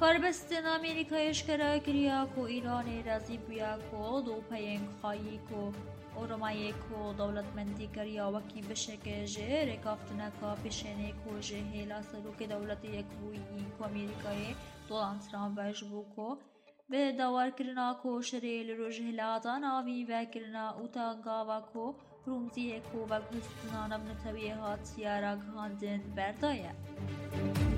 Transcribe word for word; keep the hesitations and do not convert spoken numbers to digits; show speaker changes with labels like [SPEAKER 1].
[SPEAKER 1] کاربستن امریکایش کرا کریا کو ایران رازی بیا کو دو پینگ خایی کو اورمایی کو دولتمندی کریا وکی بشکه جه رکافتنا کا پیشنه کو جه هیلا سروک دولت یک بویی کو امریکای دولان ترام بجبو کو به دوار کرنا کو شریل روز هلاتا ناوی و کرنا اوتا گاوا کو رومزی کو و گستنا نبن تبیه هات سیارا گاندن بردایه